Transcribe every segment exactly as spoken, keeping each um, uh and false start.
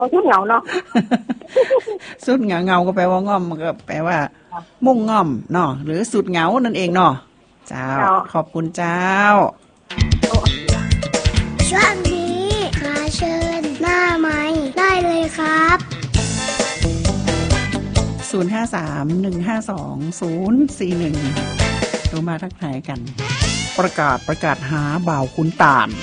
เอาชุดเหงาเนาะสุดเหงาเงาก็แปลว่าง่อมก็แปลว่ามุ่งง่อมเนาะหรือสุดเหงานั่นเองเนาะเจ้าขอบคุณเจ้าช่วงนี้ขอเชิญหน้าไม้ได้เลยครับศูนย์ ห้า สาม หนึ่ง ห้า สอง ศูนย์ สี่ หนึ่งโทรมาทักทายกันประกาศประกาศหาบ่าวคุณตาล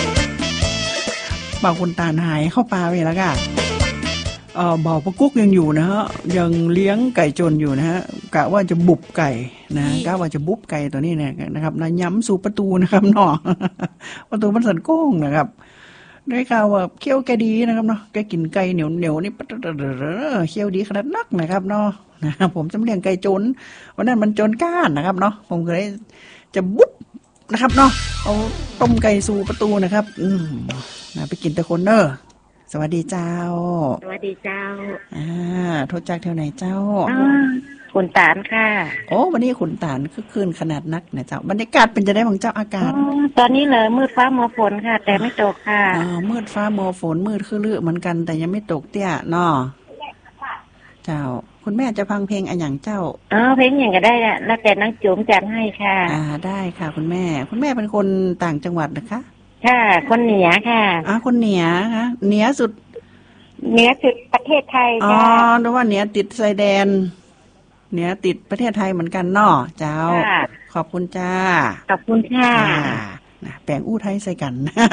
บ่าวคุณตาลหายเข้าป่าไปแล้วค่ะเอ่อบ่าวประกุ๊กยังอยู่นะฮะยังเลี้ยงไก่จนอยู่นะฮะกะว่าจะบุบไก่นะกะว่าจะบุบไก่ตัวนี้เนี่ยนะครับนะย้ำสู่ประตูนะครับเนาะประตูมันสั่นโก้งนะครับได้ข่าวว่าเคี้ยวแกดีนะครับเนาะแกกินไก่เหนียวเหนียวนี่เคี้ยวดีขนาดนักนะครับเนาะนะผมจำเลี้ยงไก่จนวันนั้นมันจนก้านนะครับเนาะผมก็เลยจะบุบนะครับเนาะเอาต้มไก่สู่ประตูนะครับอืมนะไปกินแต่คนเนอะสวัสดีเจ้าสวัสดีเจ้าอ่าโทษจากแถวไหนเจ้าขุนตาลค่ะโอ้วันนี้ขุนตาลคือคืนขนาดนักนะเจ้าบรรยากาศเป็นจะได้ของเจ้าอากาศตอนนี้เลยมืดฟ้ามัวฝนค่ะแต่ไม่ตกค่ะอ๋อมืดฟ้ามัวฝนมืดคือลือเหมือนกันแต่ยังไม่ตกเตี้ยเนาะเจ้าคุณแม่จะฟังเพลงอะไรอย่างเจ้าอ๋อเพลงอย่างก็ได้นะแล้วแต่นังจุ๋มจัดให้ค่ะอ่าได้ค่ะคุณแม่คุณแม่เป็นคนต่างจังหวัดนะคะค่ะคนเหนือค่ะอ๋อคนเหนือคะเหนือสุดเหนือสุดประเทศไทยค่ะอ๋อนึกว่าเหนือติดชายแดนเหนือติดประเทศไทยเหมือนกันเนาะเจ้าขอบคุณจ้าขอบคุณค่ะนะแปลงอู้ไทยใส่กัน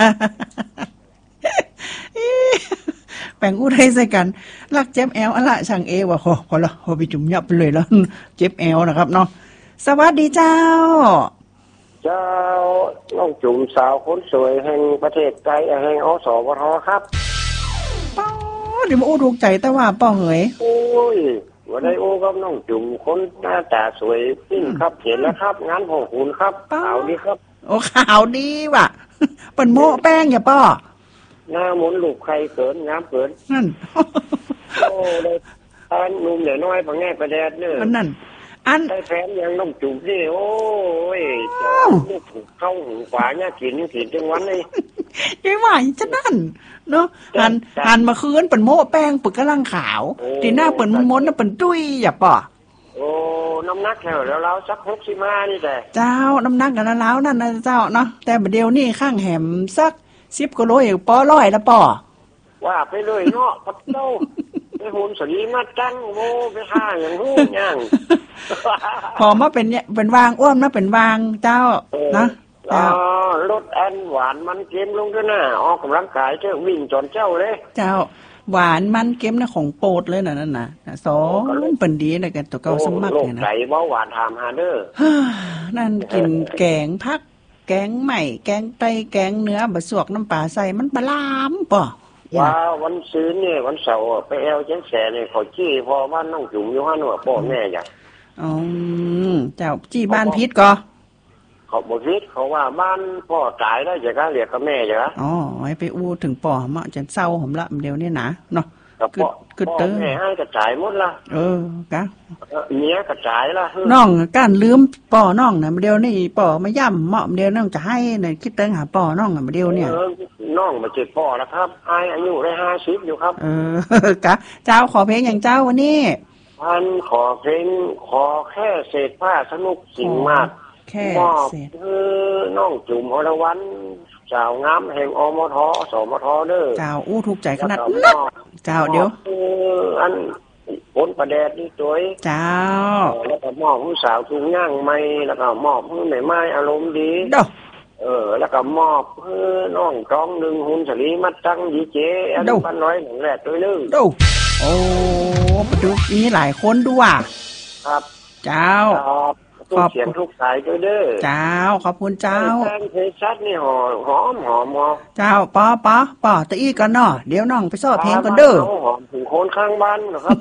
แปลงอู้ไทยใส่กันลักเจ็บแอลอะละช่างเอว่ะพอพอละพอไปจุ่มยับไปเลยแล้วเจ็บแอลนะครับเนาะสวัสดีเจ้าเจ้าน้องจุ่มสาวคนสวยแห่งประเทศไทยแห่งอสวทครับป้าเดี๋ยวมาอู้ถูกใจแต่ว่าป้าเหยโอ้ยวันนี้โอ้กับน้องจุ่มคนหน้าตาสวยจริงครับเห็นแล้วครับงานของคุณครับขาวดีครับโอ้ขาวดีว่ะเปิ่นโม้แป้งอย่าป้อหน้าหมุนลูกใครเกินงามเกินนั่นโอ้เลยตอนหนุ่มเหลือน้อยพอแง่ประเด็ดเนอะนั่นอันได้แฟนยังน้องจุ่มนี่โอ้ยจะลูกเข้าหูขวาเนี่ยขีดขีดจังวันเลยยังไหวจะนั่นเนาะหันหันมาคืนเปิ่นโม้แป้งปึกกำลังขาวตีหน้าเปิ่นมันม้วนน่ะเปิ่นตุ้ยอย่าป่อโอ้น้ำหนักแถวแล้วเราสักหกสิบห้านี่แต่เจ้าน้ำหนักกันแล้วนั่นนะเจ้าเนาะแต่บัดเดียวนี่ข้างแหมสักสิบกิโลเองปอร้อยละป่อว่าไปเลยเนาะพัดโตไปหุ่นสลีมาจังโมไปห่าอย่างหู้ยังพอมาเป็นเนี่ยเป็นวางอ้วนนะเป็นวางเจ้านะอ๋อลดอันหวานมันเค็มลงด้วยนะออกกำลังกายเจ้าวิ่งจนเจ้าเลยเจ้าหวานมันเค็มนะของโปรดเลยนะนั่นน่ะสองเป็นดีนะกันตัวเก่าสมัครเนี่ยนะโรคไตเบาหวานถามหาเด้อนั่นกินแกงพักแกงใหม่แกงไตแกงเนื้อบะสวกน้ำปลาใส่มันปลามป่ะว่าวันซื้อเนี่ยวันเสาร์ไปแอลเจนแสเนี่ยเขาจี้พอบ้านน้องจุ๋มอยู่ห้าหน่วยพ่อแม่จ้ะอ๋อเจ้าจี้บ้านพิษก็เขาบอกพิษเขาว่าบ้านพ่อตายแล้วจะกล้าเรียกกับแม่จ้ะอ๋อให้ไปอู้ถึงป่อมาจะเศร้าผมละเดี๋ยวนี้นะเนาะคือคือเตอแม่ให้กระจายหมดละเออ กะเนี้ยกระจายละน้องการลืมป่อน้องนะเดี๋ยวนี้ป่อมาย่ำเหมาะเดี๋ยวน้องจะให้เนี่ยคิดเติงหาป่อน้องนะเดี๋ยวเนี่ยน้องมาเจ็บป่อแล้วครับไออายุได้ห้าสิบอยู่ครับเออกะเจ้าขอเพลงอย่างเจ้าวันนี้พันขอเพลงขอแค่เศษผ้าสนุกสิ่งมากแค่เศษคือน้องจุ่มอรวรรณเจ้างามแห่งอมทสมทเด้อเจ้าอู้ถูกใจขนาดนักเจ้าเดี๋ยวอันผลประแดดนี่ตัวเจ้าแล้วก็มอบผู้สาวทุ่งย่างไม่แล้วก็มอบผู้ใหม่ไม้อารมณ์ดีเด้อเออแล้วก็มอบเพื่อน้องจ้องหนึ่งหุ่นสลีมัดจังดีเจอันพันร้อยหนึ่งแรกตัวนึงดูโอ้ประดุกมีหลายคนด้วยครับเจ้าขอบเสียงทุกสายด้วยเด้อเจ้าขอบคุณเจ้าแป้งเพชัดนี่หอมหอมหอมหอมเจ้าป้าป้าป้าตะอี้กันเนาะเดี๋ยวน้องไปซ้อเพลงกันเด้อหอมถึงโคนข้างบ้านนะครับ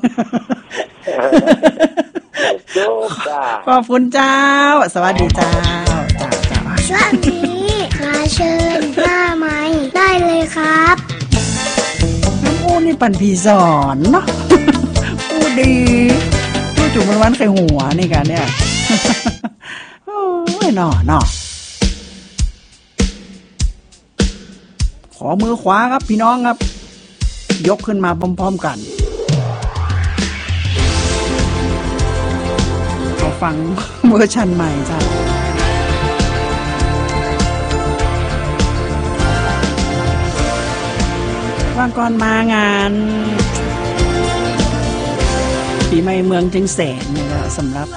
ขอบคุณเจ้าสวัสดีเจ้าเจ้าเจ้าช่วงนี้ขอเชิญหน้าไม้ได้เลยครับน้ำอู้นี่ปั่นผีสอนเนาะอู้ดีอู้จุ่มมันวันไข่หัวนี่กันเนี่ยโอ้ยหน่อหน่อขอมือขวาครับพี่น้องครับยกขึ้นมาพร้อมๆกันขอฟังเวอร์ชันใหม่จ้ะว่างก่อนมางานปีใหม่เมืองจึงแสนเนี่ยก็สำหรับ